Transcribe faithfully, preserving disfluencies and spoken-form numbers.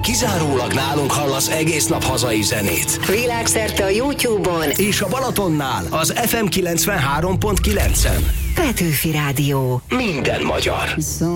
kizárólag nálunk hallasz egész nap hazai zenét. Világszerte a YouTube-on és a Balatonnál az ef em kilencvenhárom pont kilencen. Petőfi Rádió. Minden magyar.